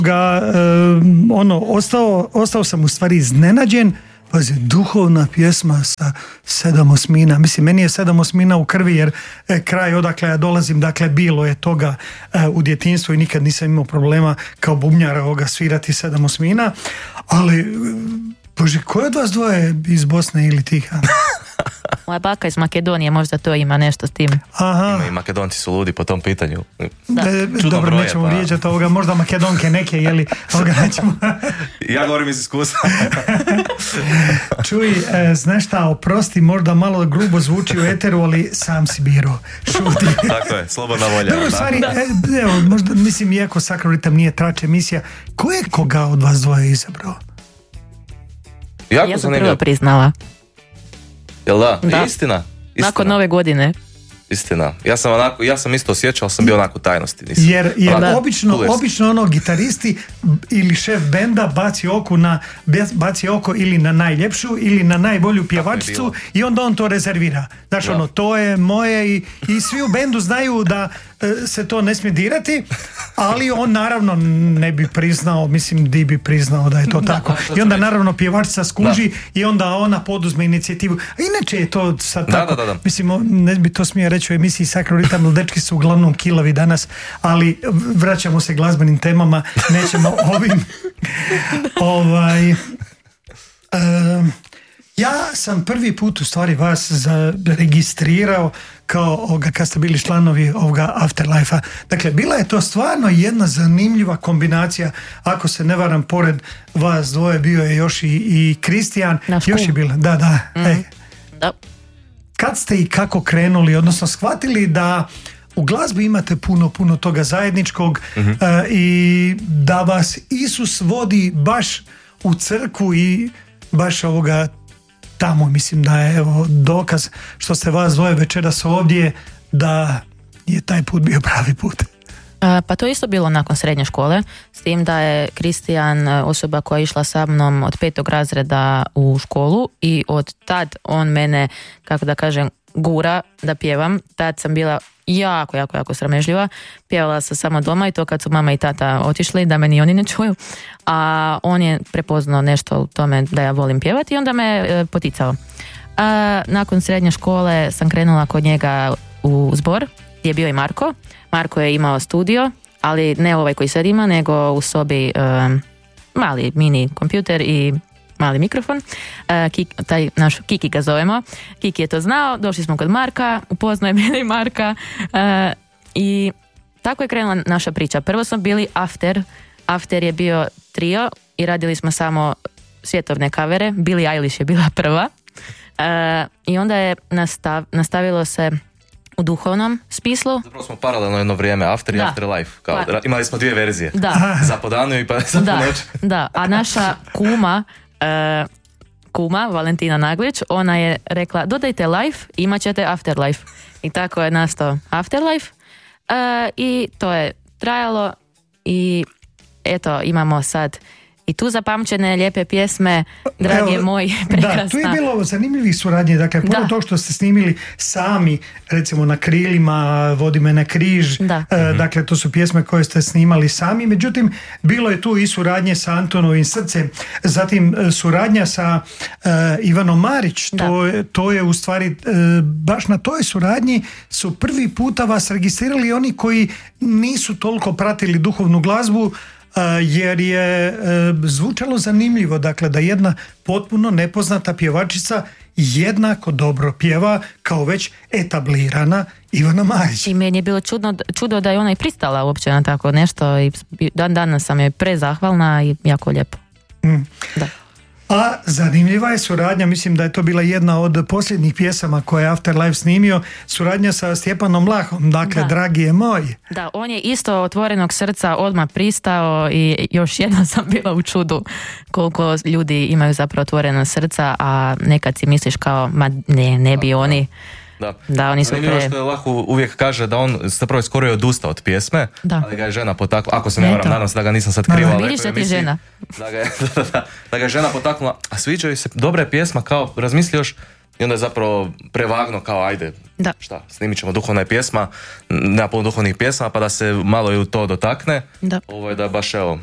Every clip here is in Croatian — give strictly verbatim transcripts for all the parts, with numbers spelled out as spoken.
ga, um, ono, ostao, ostao sam u stvari iznenađen. Pazi, duhovna pjesma sa sedam osmina. Mislim, meni je sedam osmina u krvi, jer e, kraj odakle ja dolazim, dakle, bilo je toga e, u djetinjstvu i nikad nisam imao problema kao bubnjar ovoga svirati sedam osmina. Ali, Bože, ko je od vas dvoje iz Bosne ili Tiha? Moja baka iz Makedonije, možda to ima nešto s tim. Aha. I Makedonci su ludi po tom pitanju. Da. E, dobro, broje, nećemo pa. vrijeđati ovoga, možda Makedonke neke, jeli, ovoga nećemo. Ja govorim iz iskustva. Čuj, e, znaš šta, oprosti, možda malo grubo zvuči u eteru, ali sam si birao. Šuti. Tako je, slobodna volja. Dobro, u stvari, e, evo, možda, mislim, iako Sacred Rhythm nije trač emisija, ko je koga od vas dvoje izabrao? Jako Ja sam zanimljivo. prvo priznala. Jel da? Da. Istina. Istina. Nakon nove godine. Istina. Ja sam onako, ja sam isto osjećao, ali sam bio onako u tajnosti. Nisam. Jer, jer Onako, obično, coolers. obično ono gitaristi ili šef benda baci oko, na, baci oko ili na najljepšu ili na najbolju pjevačicu i onda on to rezervira. Znaš, Da. ono, to je moje i, i svi u bendu znaju da e, se to ne smije dirati, ali on naravno ne bi priznao, mislim, di bi priznao da je to tako. I onda naravno pjevačica skuži Da. i onda ona poduzme inicijativu. A inače je to sad Da, tako. da, da, da. Mislim, o, ne bi to smio reći u emisiji Sacred Rhythm, jer dečki su uglavnom kilovi danas, ali vraćamo se glazbenim temama, nećemo ovim. ovaj, um, ja sam prvi put u stvari vas registrirao kao ovoga, kad ste bili članovi ovoga Afterlife-a. Dakle, bila je to stvarno jedna zanimljiva kombinacija. Ako se ne varam, pored vas dvoje bio je još i, i Kristijan. Naš Još kum. je bila, da, da. Mm. Ej. Da. Kad ste i kako krenuli, odnosno shvatili da u glazbi imate puno, puno toga zajedničkog Mhm. uh, i da vas Isus vodi baš u crkvu i baš ovoga tamo, mislim da je evo dokaz što ste vas dvoje večeras ovdje, da je taj put bio pravi put. A, pa to je isto bilo nakon srednje škole, s tim da je Kristijan e, osoba koja je išla sa mnom od petog razreda u školu i od tad on mene, kako da kažem, gura da pjevam. Tad sam bila jako, jako, jako sramežljiva. Pjevala sam samo doma i to kad su mama i tata otišli da me ni oni ne čuju. A on je prepoznao nešto u tome da ja volim pjevati i onda me e, poticao. A, nakon srednje škole sam krenula kod njega u zbor gdje je bio i Marko. Marko je imao studio, ali ne ovaj koji sad ima, nego u sobi um, mali mini kompjuter i mali mikrofon. Uh, Kik, taj naš Kiki ga zovemo. Kiki je to znao, došli smo kod Marka, upoznao je mene i Marka uh, i tako je krenula naša priča. Prvo smo bili After. After je bio trio i radili smo samo svjetovne kavere. Billie Eilish je bila prva. Uh, I onda je nastav, nastavilo se u duhovnom smislu. Zapravo smo paralelno jedno vrijeme, After i Da. Afterlife. Kao, Pa- ra- imali smo dvije verzije. Da. Za podanu i pa za Da, ponoć. da, a naša kuma, e, kuma Valentina Naglić, ona je rekla dodajte life, imat ćete Afterlife. I tako je nastao Afterlife e, i to je trajalo i eto imamo sad i tu zapamćene lijepe pjesme, dragi Evo, moji, prekrasna. Da, tu je bilo zanimljivih suradnje, dakle, puno Da. to što ste snimili sami, recimo na Krilima, Vodi me na križ, Da. e, dakle, to su pjesme koje ste snimali sami, međutim, bilo je tu i suradnje sa Antonovim srcem, zatim e, suradnja sa e, Ivanom Marić, to, je- to je u stvari, e, baš na toj suradnji su prvi puta vas registrirali oni koji nisu toliko pratili duhovnu glazbu, Uh, jer je uh, zvučalo zanimljivo, dakle, da jedna potpuno nepoznata pjevačica jednako dobro pjeva kao već etablirana Ivana Marić. I meni je bilo čudno, čudo da je ona i pristala uopće na tako nešto i dan danas sam joj prezahvalna i jako lijepo. Mm. Da. A zanimljiva je suradnja, mislim da je to bila jedna od posljednjih pjesama koje je Afterlife snimio, suradnja sa Stjepanom Lahom, dakle, Da. dragi je moj. Da, on je isto otvorenog srca odmah pristao i još jednom sam bila u čudu koliko ljudi imaju zapravo otvorena srca, a nekad si misliš kao, ma ne, ne bi oni. Da. Da, oni su Zanimljivo pre... što je Lahu uvijek kaže da on zapravo skoro je odustao od pjesme, Da. ali ga je žena potakla, ako se ne Eto. varam, nadam se da ga nisam sad Da, da. krivo, ali Vidiš rekao je da ti je emisiji žena. Da ga je, da, da, da ga je žena potaknula, a sviđa joj se, dobra je pjesma, kao razmisli još, i onda je zapravo prevagno kao ajde, Da. šta, snimit ćemo duhovna je pjesma, nema puno duhovnih pjesma, pa da se malo i u to dotakne, Da. ovo je da baš evo,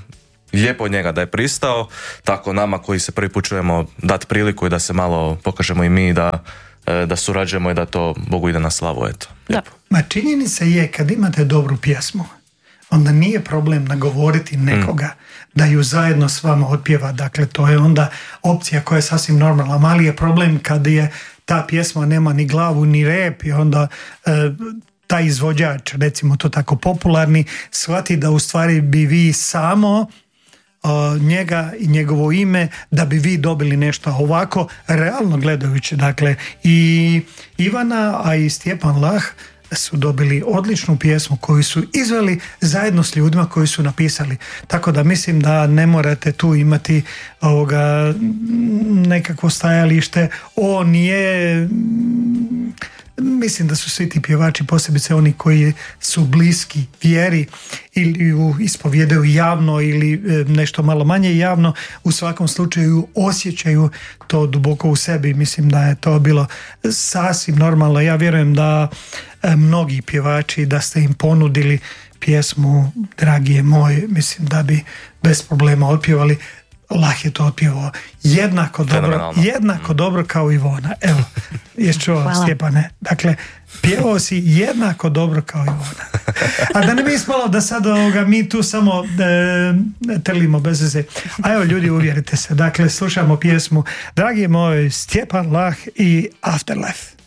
lijepo od njega da je pristao, tako nama koji se prvi put čujemo dati priliku i da se malo pokažemo i mi da, da surađujemo i da to Bogu ide na slavu, eto. Da. Ma činjenica je, kad imate dobru pjesmu, onda nije problem nagovoriti nekoga mm. da ju zajedno s vama otpjeva, dakle to je onda opcija koja je sasvim normalna, mali je problem kad je ta pjesma nema ni glavu ni rep i onda e, taj izvođač, recimo to tako popularni, shvati da u stvari bi vi samo uh, njega i njegovo ime da bi vi dobili nešto ovako, realno gledajući. Dakle, i Ivana, a i Stjepan Lah su dobili odličnu pjesmu koju su izveli zajedno s ljudima koji su napisali. Tako da mislim da ne morate tu imati ovoga nekakvo stajalište. On je... Mislim da su svi ti pjevači, posebice oni koji su bliski vjeri ili ju ispovjedaju javno ili nešto malo manje javno, u svakom slučaju osjećaju to duboko u sebi. Mislim da je to bilo sasvim normalno. Ja vjerujem da mnogi pjevači, da ste im ponudili pjesmu Dragi je moj, mislim da bi bez problema otpjevali. Lah je to otpjevao jednako dobro, jednako dobro kao Ivona. Evo, jesi čuo, Stjepane? Dakle, pjevao si jednako dobro kao Ivona. A da ne bi ispalo da sad ovoga, mi tu samo e, trlimo bez veze. A evo, ljudi, uvjerite se. Dakle, slušamo pjesmu Dragi je moj, Stjepan Lah i Afterlife.